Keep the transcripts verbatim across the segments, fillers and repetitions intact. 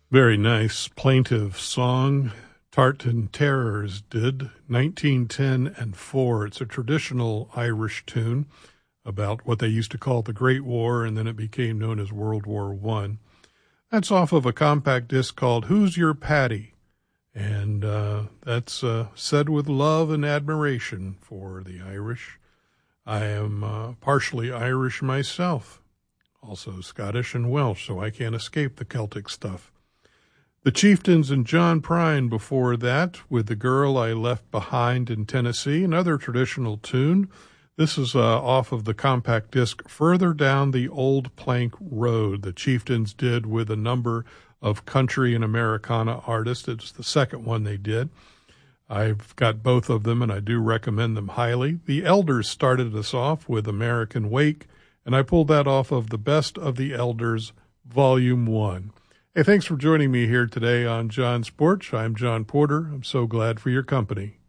Very nice, plaintive song. Tartan Terrors did, nineteen ten and four. It's a traditional Irish tune about what they used to call the Great War, and then it became known as World War One. That's off of a compact disc called Who's Your Paddy? And uh, that's uh, said with love and admiration for the Irish. I am uh, partially Irish myself, also Scottish and Welsh, so I can't escape the Celtic stuff. The Chieftains and John Prine before that with The Girl I Left Behind in Tennessee, another traditional tune. This is uh, off of the compact disc Further Down the Old Plank Road. The Chieftains did with a number of country and Americana artists. It's the second one they did. I've got both of them, and I do recommend them highly. The Elders started us off with American Wake, and I pulled that off of the Best of the Elders, Volume one. Hey, thanks for joining me here today on John's Porch. I'm John Porter. I'm so glad for your company.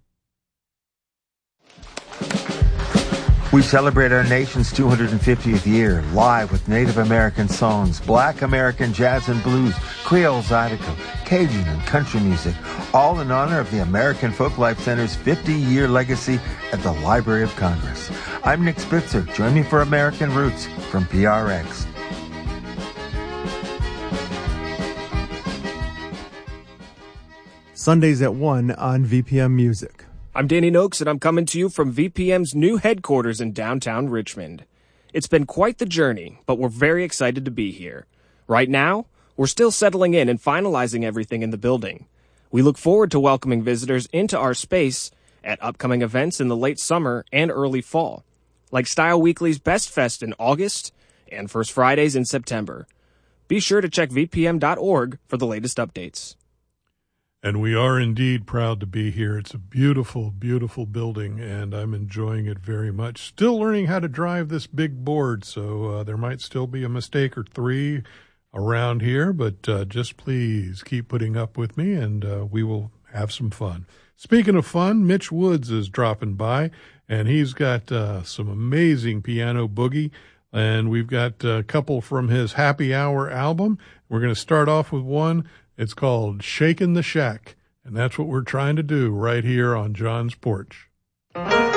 We celebrate our nation's two hundred fiftieth year live with Native American songs, Black American jazz and blues, Creole Zydeco, Cajun and country music, all in honor of the American Folklife Center's fifty-year legacy at the Library of Congress. I'm Nick Spitzer. Join me for American Roots from P R X. Sundays at one on V P M Music. I'm Danny Noakes, and I'm coming to you from V P M's new headquarters in downtown Richmond. It's been quite the journey, but we're very excited to be here. Right now, we're still settling in and finalizing everything in the building. We look forward to welcoming visitors into our space at upcoming events in the late summer and early fall, like Style Weekly's Best Fest in August and First Fridays in September. Be sure to check v p m dot org for the latest updates. And we are indeed proud to be here. It's a beautiful, beautiful building, and I'm enjoying it very much. Still learning how to drive this big board, so uh, there might still be a mistake or three around here, but uh, just please keep putting up with me, and uh, we will have some fun. Speaking of fun, Mitch Woods is dropping by, and he's got uh, some amazing piano boogie, and we've got a couple from his Happy Hour album. We're going to start off with one. It's called Shakin' the Shack, and that's what we're trying to do right here on John's Porch.